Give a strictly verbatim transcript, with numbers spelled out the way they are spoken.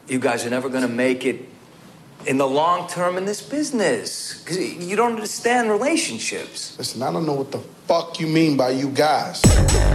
you guys are never going to make it in the long term in this business. Because you don't understand relationships. Listen, I don't know what the fuck you mean by you guys.